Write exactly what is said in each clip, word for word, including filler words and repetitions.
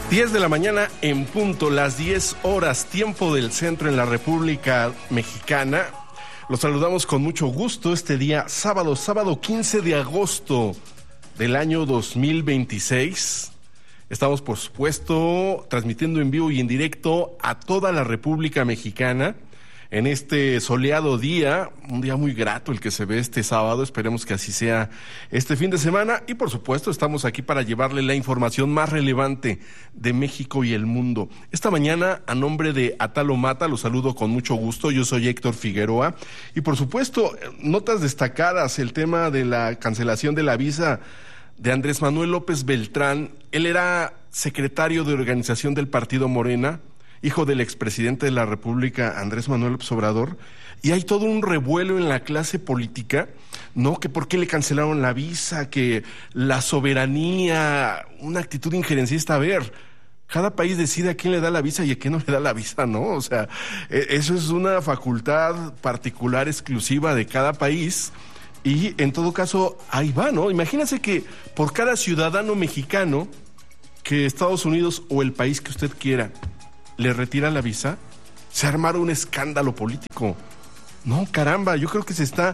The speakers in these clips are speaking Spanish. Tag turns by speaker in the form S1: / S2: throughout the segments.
S1: diez de la mañana en punto, las diez horas, tiempo del centro en la República Mexicana. Los saludamos con mucho gusto este día, sábado, sábado quince de agosto del año dos mil veintiséis. Estamos, por supuesto, transmitiendo en vivo y en directo a toda la República Mexicana en este soleado día, un día muy grato el que se ve este sábado. Esperemos que así sea este fin de semana y, por supuesto, estamos aquí para llevarle la información más relevante de México y el mundo. Esta mañana, a nombre de Atalo Mata, los saludo con mucho gusto. Yo soy Héctor Figueroa y, por supuesto, notas destacadas, el tema de la cancelación de la visa de Andrés Manuel López Beltrán. Él era secretario de organización del Partido Morena, hijo del expresidente de la República, Andrés Manuel López Obrador, y hay todo un revuelo en la clase política, ¿no? Que por qué le cancelaron la visa, que la soberanía, una actitud injerencista. A ver, cada país decide a quién le da la visa y a quién no le da la visa, ¿no? O sea, eso es una facultad particular, exclusiva de cada país, y en todo caso, ahí va, ¿no? Imagínense que por cada ciudadano mexicano que Estados Unidos o el país que usted quiera le retira la visa, se armará un escándalo político. No, caramba, yo creo que se está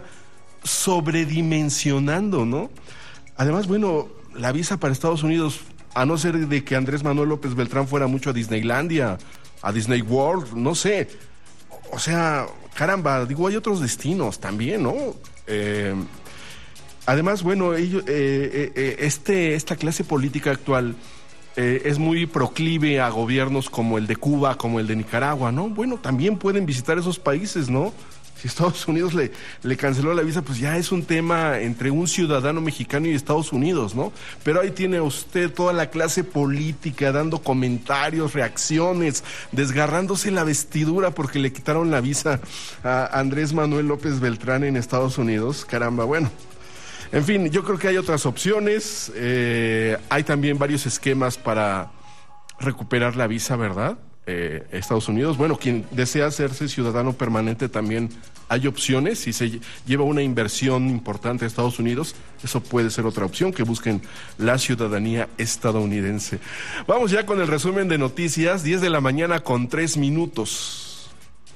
S1: sobredimensionando, ¿no? Además, bueno, la visa para Estados Unidos, a no ser de que Andrés Manuel López Beltrán fuera mucho a Disneylandia, a Disney World, no sé. O sea, caramba, digo, hay otros destinos también, ¿no? Eh, además, bueno, ellos, eh, eh, este, esta clase política actual Eh, es muy proclive a gobiernos como el de Cuba, como el de Nicaragua, ¿no? Bueno, también pueden visitar esos países, ¿no? Si Estados Unidos le, le canceló la visa, pues ya es un tema entre un ciudadano mexicano y Estados Unidos, ¿no? Pero ahí tiene usted toda la clase política dando comentarios, reacciones, desgarrándose la vestidura porque le quitaron la visa a Andrés Manuel López Beltrán en Estados Unidos. Caramba, bueno. En fin, yo creo que hay otras opciones. Eh, hay también varios esquemas para recuperar la visa, ¿verdad? Eh, Estados Unidos. Bueno, quien desea hacerse ciudadano permanente también hay opciones. Si se lleva una inversión importante a Estados Unidos, eso puede ser otra opción, que busquen la ciudadanía estadounidense. Vamos ya con el resumen de noticias, diez de la mañana con tres minutos.